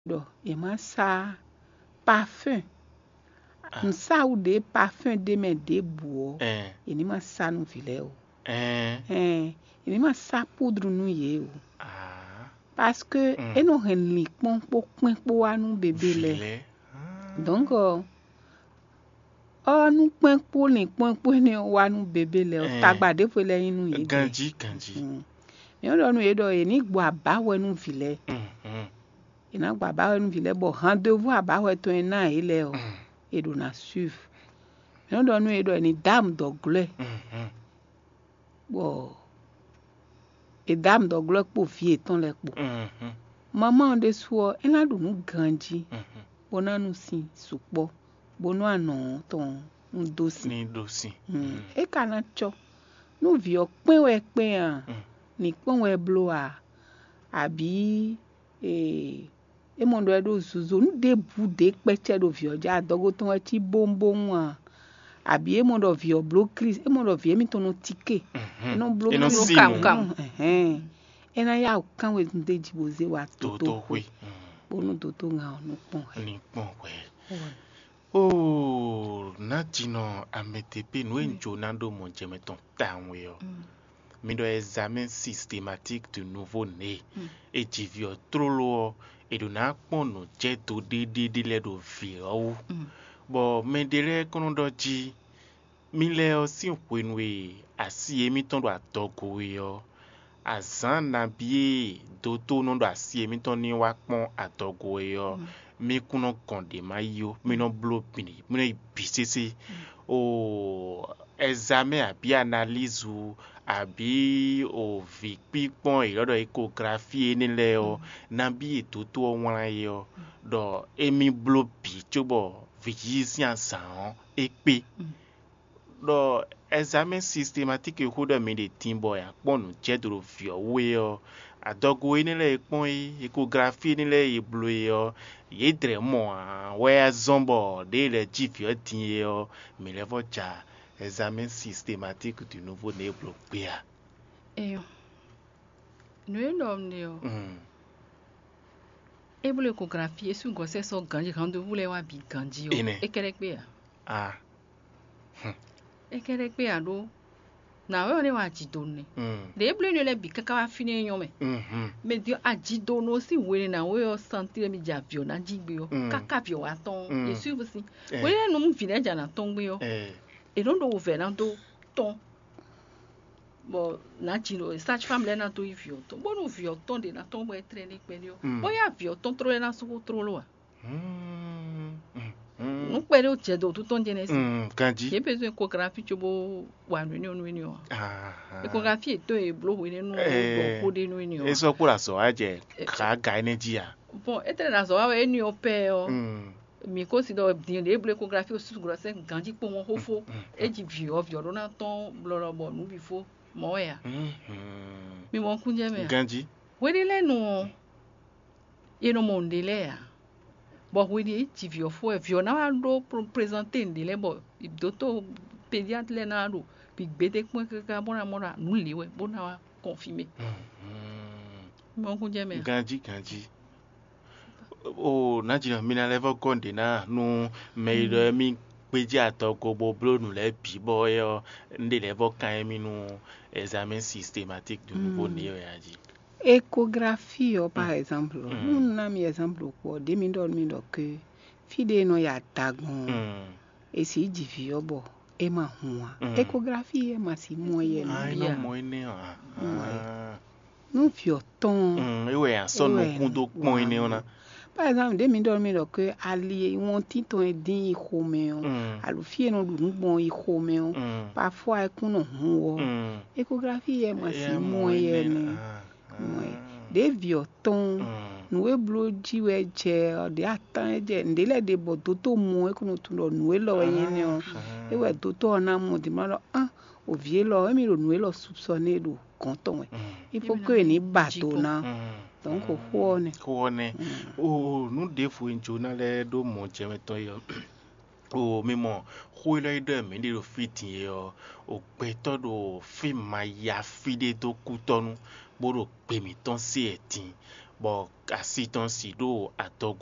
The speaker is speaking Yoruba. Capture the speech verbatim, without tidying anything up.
do e ma sa parfum n sa o de parfum de me de buo Eh. e ni ma sa no vile o Eh. eh e ni ma sa poudre no ye o Ah. parce que Mm. e no hen li pon po pon po anu bébé le Vile. Ah. donc o nu pon po ni pon po ni wa nu bébé le o Eh. tagba de fo le inu ye de Ganji, ganji. mm. mi o do nu ye do e ni gbo abawe nu vile Mm. Mm. e na gbo abawe nu vile bo rendez-vous abawe to e na ile o Mm. e do na suivre mi o do nu ye do ni dame d'anglais Mm. Mm. bo e dame d'anglais po vie ton le po Mm. Mm. maman de so e na do nu ganji Mm. bona nu sin supo bonu ano ton un dosi Ni dosi. mm. e kana cho nu vi o pin we pin a Mm. ni pon we blo a abi e e mo do do zuzu nu de bu de peche do vi o ja dogo ton e ti bombo a abi e mo do vi o blo cris e mo do vi e mi ton no tike Mhm. e no blo E no cris simo. kam eh e na ya kan we de jiboze wa Toto toto hui. bonu toto nga no pon he Ni pon we. oh. Oh, na jino ametepe no enjo nando mon jemeton tanwe yo. Mm. Mi do examen systématique de nouveau né. Mm. E jivio trolo e do na pon no je to de de de le do vi o. Mm. Bo me dere kono do ji mi le o si opwenwe asi emi ton do atogo we yo. Azan na bie doto no do asi emi ton ni wa pon atogo we yo. Mm. Mi kuno konde ma yo, mi no blo pini, mi no bisese. O examen abi analyse ou abi o vi pipon e lodo échographie ni le o na bi toto won yo do emi blo pi chobo physicien san e pe do examen systématique ko do mi de timbo ya ponu jedro fi o we o adogo ni le pon échographie ni le e blo yo ye dre mo a we zombo de le jifi o tin yo mi le vo cha examen systématique du nouveau né bloqué. Eyo. Nous sommes Mm. et pour l'échographie, si vous avez so ganji, quand vous voulez voir bi ganji, Ene. et qu'elle est Ah. et qu'elle est bien do. Na we one wa jido ne. Mm. De ble ne le bi kaka wa fini yon me. Mhm. Me dio a jido no si we na we o sentir mi ja bio na jigbe yo. Mm. Kaka bio wa ton. Mm. E suivre si. Eh. We no mu village na ton gbe yo. Eh. E don do over na do ton. Bon, na jino, sage femme le na to i vioton. Bon no vioton de na ton we traîner pe yo. Mm. Bo ya vioton tro na so tro lo. Mm. Mm. Nou pere o tche do tout ton jenesi. Mm. Kanji. Ye besoin échographie chobo wa no no no. Ah. Échographie to e blo we no Eh. do ko de no no. E so kula so aje ka ga energy a. Bon, etre na so wa e ni o pe o. Mm. Mi ko si do din de blo échographie o su gro se ganji po won hofo. E ji vi o vi o na ton blo ro bo nu bi fo mo ya. Mhm. Mi won kunje me. Kanji. We de le no ye no monde le ya. Bon, we de ti vi o fo e vi o na wa do présenter ndele bo docteur pédiatre le na do bi gbede pon kaka bona mona nu liwe bona wa confirmer. Mhm. Mi won kunje me. Kanji kanji. O na jina mi na level konde na nu me do mi peji atoko bo blo nu le bi bo yo nde level kan mi nu examen systématique du nouveau né yo ya ji. Échographie yo par Mm. exemple. Mm. Nou na mi exemple ko de mi do mi do ke fide no ya tagon. Mm. E si di vi yo bo e ma huwa. Mm. Échographie e ma si moye no Ah, bi no ya. mo ne ah. Ah. Nou vi o ton. Mm, e we an so no Ewe, kun do pon ne ona. Par exemple, de mi do mi do ke ali won ti ton e din i khome yo. Mm. Alu fie no du nu bon i khome yo. Mm. Parfois e kun no huwo. Mm. Échographie e ma si E moye ne. Ah. Moye. De vi o ton. Mm. Nou e blo ji we je de atan e je ndele de bo toto mo e kono tu lo nou e lo yen yo. E we toto na mo di ma lo ah o vie lo e mi lo nou e lo soupçonner do konton we. Il faut que ni bateau na. Donc o ho ne. Ko ne. O nu de fu njo na le do mo je meto yo. O mi mo ho ile de mi de lo fit yo. O pe to do fi ma ya fi de to ku tonu. Boro pe mi ton si etin. bɔ asi tɔn si ɖo adɔgo